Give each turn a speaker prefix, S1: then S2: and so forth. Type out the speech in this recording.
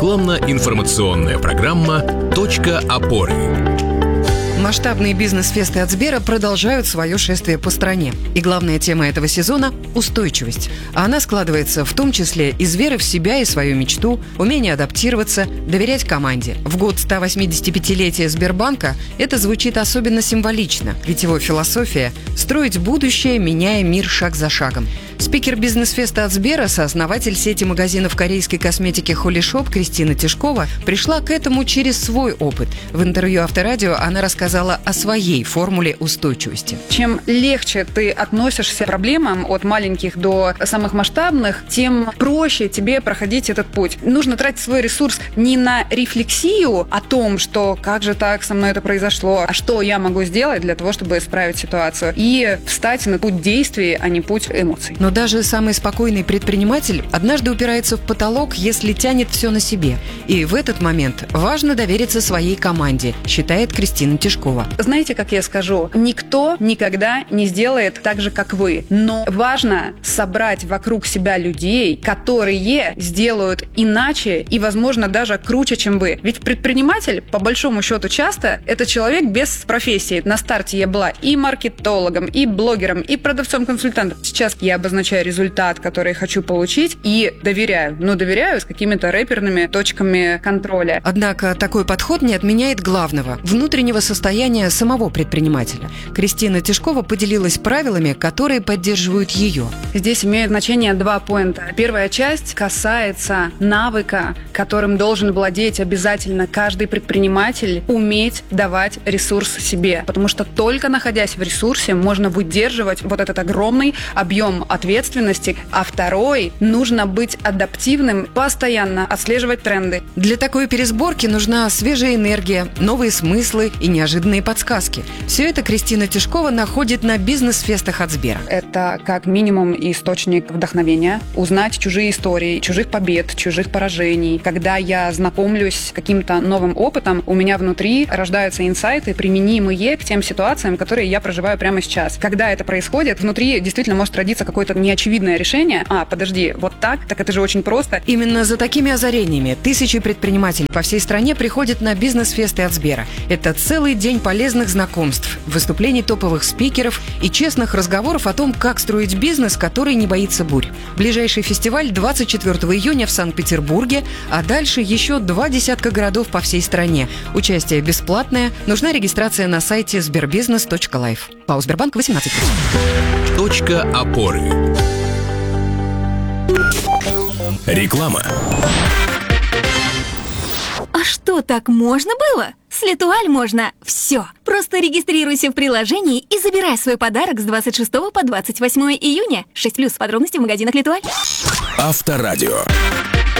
S1: Рекламно-информационная программа «Точка опоры».
S2: Масштабные бизнес-фесты от Сбера продолжают свое шествие по стране. И главная тема этого сезона – устойчивость. А она складывается в том числе из веры в себя и свою мечту, умения адаптироваться, доверять команде. В год 185-летия Сбербанка это звучит особенно символично, ведь его философия – строить будущее, меняя мир шаг за шагом. Спикер бизнес-феста от Сбера, сооснователь сети магазинов корейской косметики Holy Shop Кристина Тишкова пришла к этому через свой опыт. В интервью Авторадио она рассказала о своей формуле устойчивости.
S3: Чем легче ты относишься к проблемам от маленьких до самых масштабных, тем проще тебе проходить этот путь. Нужно тратить свой ресурс не на рефлексию о том, что как же так со мной это произошло, а что я могу сделать для того, чтобы исправить ситуацию, и встать на путь действий, а не путь эмоций.
S2: Но даже самый спокойный предприниматель однажды упирается в потолок, если тянет все на себе. И в этот момент важно довериться своей команде, считает Кристина Тишкова.
S3: Знаете, как я скажу, никто никогда не сделает так же, как вы. Но важно собрать вокруг себя людей, которые сделают иначе и, возможно, даже круче, чем вы. Ведь предприниматель, по большому счету, часто это человек без профессии. На старте я была и маркетологом, и блогером, и продавцом-консультантом. Сейчас я обозначаю результат, который хочу получить, и доверяю. Но доверяю с какими-то рэперными точками контроля.
S2: Однако такой подход не отменяет главного – внутреннего состояния самого предпринимателя. Кристина Тишкова поделилась правилами, которые поддерживают ее.
S3: Здесь имеют значение 2 поинта. Первая часть касается навыка, которым должен владеть обязательно каждый предприниматель, уметь давать ресурс себе. Потому что только находясь в ресурсе, можно выдерживать вот этот огромный объем ответственности. А второй – нужно быть адаптивным, постоянно отслеживать тренды.
S2: Для такой пересборки нужна свежая энергия, новые смыслы и неожиданные подсказки. Все это Кристина Тишкова находит на бизнес-фестах от Сбера.
S3: Это как минимум источник вдохновения. Узнать чужие истории, чужих побед, чужих поражений. Когда я знакомлюсь с каким-то новым опытом, у меня внутри рождаются инсайты, применимые к тем ситуациям, которые я проживаю прямо сейчас. Когда это происходит, внутри действительно может родиться какое-то неочевидное решение. Подожди, вот так это же очень просто.
S2: Именно за такими озарениями тысячи предпринимателей по всей стране приходят на бизнес-фесты от Сбера. Это целый день полезных знакомств, выступлений топовых спикеров и честных разговоров о том, как строить бизнес, который не боится бурь. Ближайший фестиваль 24 июня в Санкт-Петербурге, а дальше еще 20 городов по всей стране. Участие бесплатное, нужна регистрация на сайте sberbusiness.life. ПАО Сбербанк 18+.
S1: Точка опоры. Реклама.
S4: А что, так можно было? С Летуаль можно все. Просто регистрируйся в приложении и забирай свой подарок с 26 по 28 июня. 6+, подробности в магазинах Летуаль.
S1: Авторадио.